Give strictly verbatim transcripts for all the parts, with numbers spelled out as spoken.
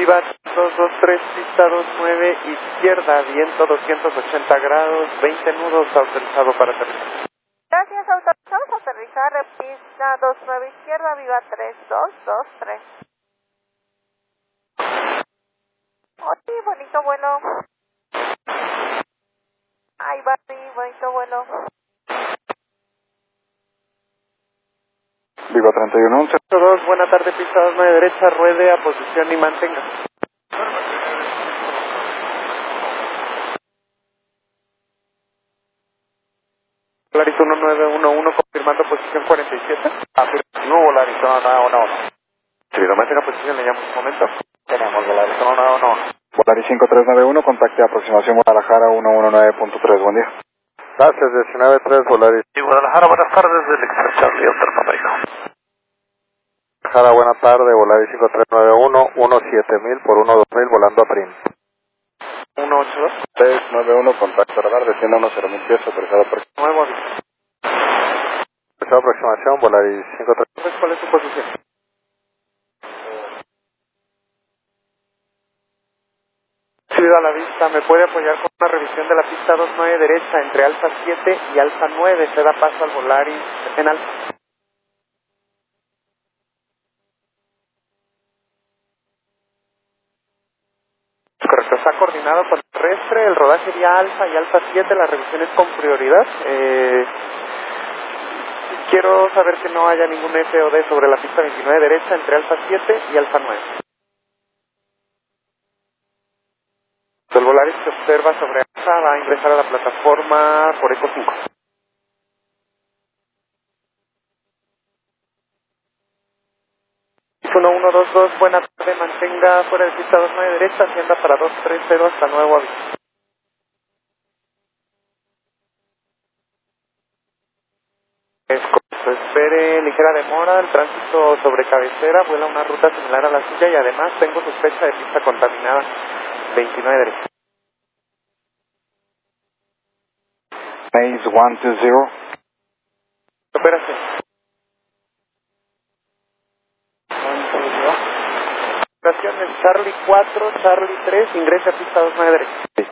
Viva dos dos tres, pista dos nueve, izquierda, viento doscientos ochenta grados, veinte nudos, autorizado para aterrizar. Gracias, autorizamos a aterrizar, pista dos nueve, izquierda, Viva tres dos dos tres. Oye, bonito vuelo. Ay, Barry, bonito vuelo. Viva treinta y uno once. dos, buena tarde, pista dos nueve derecha, ruede a posición y mantenga. Volaris uno nueve uno uno, confirmando posición cuarenta y siete. Afirmativo, Volaris uno nueve uno uno. Querido, mantenga posición, le llamo un momento. Tenemos Volaris uno nueve uno uno. Volaris cinco tres nueve uno, contacte aproximación Guadalajara uno uno nueve punto tres, buen día. Gracias, diecinueve tres, Volaris. Y Guadalajara, buenas tardes, del Express Charlie, Hotel Paparico. Guadalajara, buena tarde, Volaris cinco tres nueve uno, uno siete mil por uno dos mil, volando a Prim. uno ocho dos. tres nueve uno, contacto radar, descienda uno cero mil pies, autorizado por... Nuevo aviso. Autorizado aproximación, Volaris cinco tres. Entonces, ¿cuál es su posición? Ciudad a la vista, ¿me puede apoyar con una revisión de la pista dos nueve derecha entre Alfa siete y Alfa nueve? Se da paso al Volaris en Alfa. Correcto, está coordinado con el terrestre, el rodaje vía Alfa y Alfa siete, las revisiones con prioridad. Eh, quiero saber que no haya ningún F O D sobre la pista veintinueve derecha entre Alfa siete y Alfa nueve. El Volaris que observa sobre Alfa va a ingresar a la plataforma por Eco cinco. uno uno dos dos, buena tarde, mantenga fuera de pista dos nueve derecha, hacienda para dos tres cero hasta nuevo aviso. Es correcto, espere ligera demora, el tránsito sobre cabecera vuela una ruta similar a la suya y además tengo sospecha de pista contaminada veintinueve derecha. Maze uno dos cero. Operación. Operaciones Charlie cuatro, Charlie tres, ingrese a pista dos nueve derecha. Sí.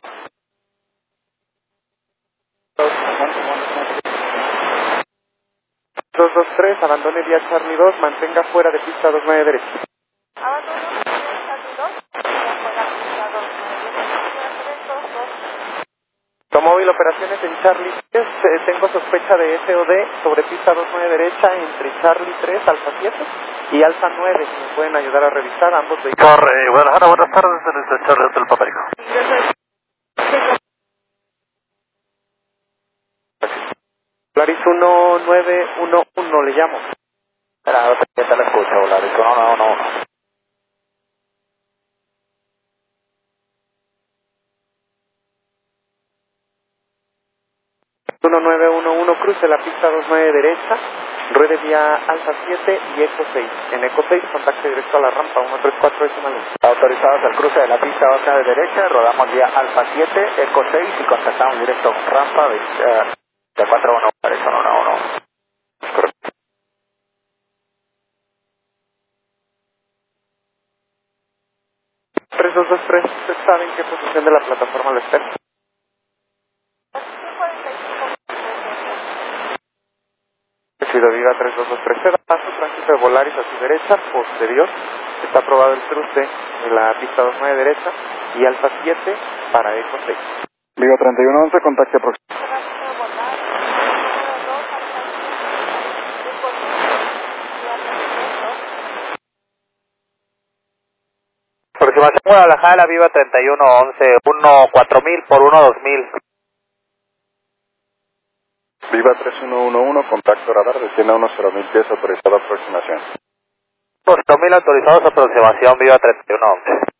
dos dos tres, abandone vía Charlie dos, mantenga fuera de pista dos nueve derecha. Abandono vía Charlie dos, fuera pista dos nueve. Automóvil, operaciones en Charlie tres, eh, tengo sospecha de F O D sobre pista dos nueve derecha entre Charlie tres, Alfa siete y Alfa nueve. ¿Me pueden ayudar a revisar ambos vehículos? Por eh, Guadalajara, buenas tardes, del Express Charlie, Hotel Paparico. Volaris uno nueve uno uno, le llamo. Espera, ¿qué tal la escucha, Volaris uno nueve uno uno? uno nueve uno uno, cruce la pista dos nueve derecha, ruede vía Alfa siete y Eco seis. En Eco seis, contacte directo a la rampa uno tres cuatro decimal uno. Autorizados al cruce de la pista dos nueve derecha, rodamos vía Alfa siete, Eco seis y contactamos directo con rampa de, uh, de cuatro uno, Volaris uno nueve uno uno. Correcto. tres dos dos tres, ¿usted sabe en qué posición de la plataforma lo espera? Ciudad Viva tres dos dos tres, se da paso, tránsito de Volaris a su derecha, posterior, está aprobado el cruce en la pista dos nueve derecha y Alfa siete para Eco seis. Viva treinta y uno once, contacte aproximación. Aproximación Guadalajara, Viva treinta y uno once, uno cuatro mil por uno dos mil. Viva tres uno uno uno, contacto radar, descienda uno cero mil pies, autorizado aproximación. Por mil autorizados, aproximación, Viva treinta y uno once.